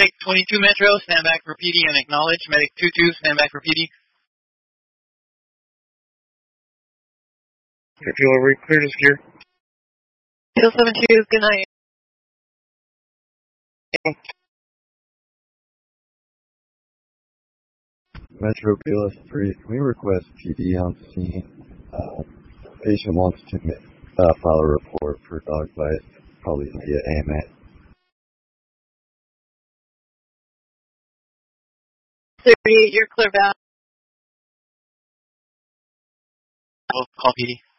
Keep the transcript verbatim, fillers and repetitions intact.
Medic twenty-two Metro, stand back for P D and acknowledge. Medic two-two, stand back for P D. Artillery, clear this gear. Hill seven two, good night. Metro B L S three, can we request P D on scene? Uh, patient wants to uh, file a report for dog bite, probably via A M A. thirty-eight, you're clear back. I'll call P D.